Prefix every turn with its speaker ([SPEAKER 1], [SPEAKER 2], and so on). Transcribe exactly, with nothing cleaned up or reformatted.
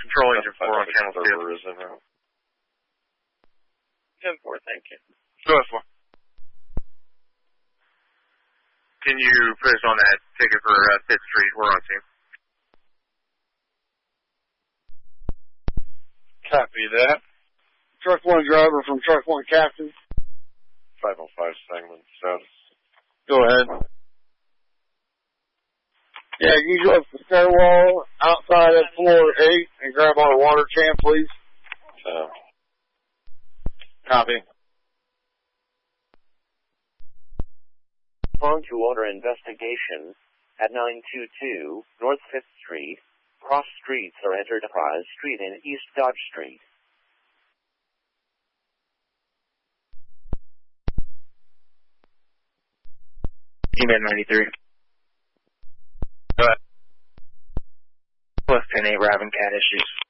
[SPEAKER 1] Control engine four on channel two.
[SPEAKER 2] Is in route.
[SPEAKER 3] ten four, thank you.
[SPEAKER 1] Go ahead, four. Can you put us on that ticket for uh, fifth Street? We're on team.
[SPEAKER 4] Copy that. Truck one driver from Truck one Captain.
[SPEAKER 2] five oh five segment status.
[SPEAKER 4] Go ahead. Yeah, can you go up the stairwell outside at floor eight and grab our water can, please?
[SPEAKER 2] Uh,
[SPEAKER 4] Copy.
[SPEAKER 5] On to order investigation at nine two two North fifth Street. Cross streets are Enterprise Street and East Dodge Street.
[SPEAKER 3] E-Man ninety-three.
[SPEAKER 1] Go ahead.
[SPEAKER 3] Plus ten eight Raven Cat issues.